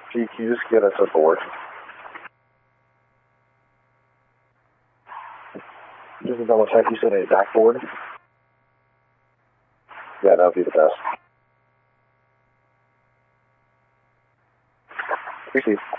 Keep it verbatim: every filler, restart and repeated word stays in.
G Q, just get us a board. Just to double check, you said a backboard? Yeah, that would be the best. Receive.